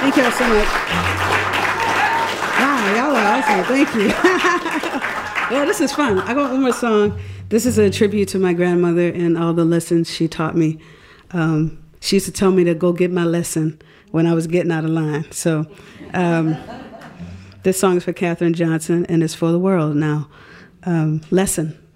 Thank you all so much. Wow, y'all are awesome. Thank you. Well, this is fun. I got one more song. This is a tribute to my grandmother and all the lessons she taught me. She used to tell me to go get my lesson when I was getting out of line. So this song is for Katherine Johnson, and it's for the world now. Lesson.